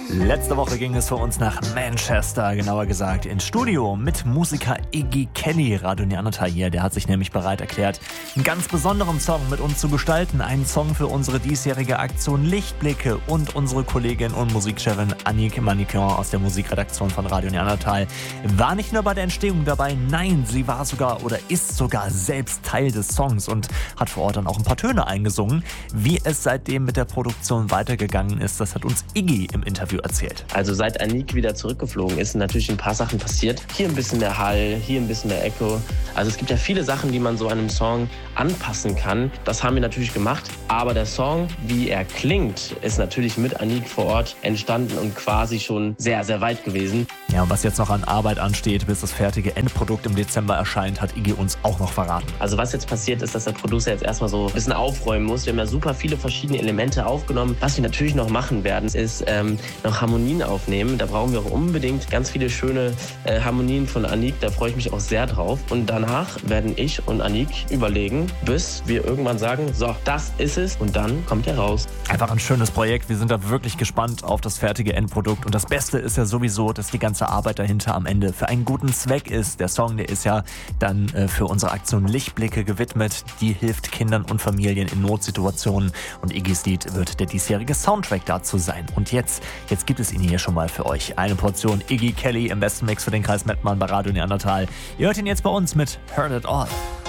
Letzte Woche ging es für uns nach Manchester, genauer gesagt ins Studio mit Musiker Iggy Kelly. Radio Neandertal hier, der hat sich nämlich bereit erklärt, einen ganz besonderen Song mit uns zu gestalten. Einen Song für unsere diesjährige Aktion Lichtblicke und unsere Kollegin und Musikchefin Annick Manicon aus der Musikredaktion von Radio Neandertal war nicht nur bei der Entstehung dabei, nein, sie war sogar oder ist sogar selbst Teil des Songs und hat vor Ort dann auch ein paar Töne eingesungen. Wie es seitdem mit der Produktion weitergegangen ist, das hat uns Iggy im Interview erzählt. Also seit Annick wieder zurückgeflogen ist, sind natürlich ein paar Sachen passiert. Hier ein bisschen mehr Hall, hier ein bisschen mehr Echo. Also es gibt ja viele Sachen, die man so einem Song anpassen kann. Das haben wir natürlich gemacht. Aber der Song, wie er klingt, ist natürlich mit Annick vor Ort entstanden und quasi schon sehr, sehr weit gewesen. Ja, und was jetzt noch an Arbeit ansteht, bis das fertige Endprodukt im Dezember erscheint, hat Iggy uns auch noch verraten. Also was jetzt passiert ist, dass der Producer jetzt erstmal so ein bisschen aufräumen muss. Wir haben ja super viele verschiedene Elemente aufgenommen. Was wir natürlich noch machen werden, ist noch Harmonien aufnehmen. Da brauchen wir auch unbedingt ganz viele schöne Harmonien von Annick. Da freue ich mich auch sehr drauf. Und danach werden ich und Annick überlegen, bis wir irgendwann sagen, so, das ist es. Und dann kommt er raus. Einfach ein schönes Projekt. Wir sind da wirklich gespannt auf das fertige Endprodukt. Und das Beste ist ja sowieso, dass die ganze Arbeit dahinter am Ende für einen guten Zweck ist. Der Song, der ist ja dann für unsere Aktion Lichtblicke gewidmet. Die hilft Kindern und Familien in Notsituationen. Und Iggys Lied wird der diesjährige Soundtrack dazu sein. Und jetzt gibt es ihn hier schon mal für euch. Eine Portion Iggy Kelly im besten Mix für den Kreis Mettmann bei Radio Neandertal. Ihr hört ihn jetzt bei uns mit Heard It All.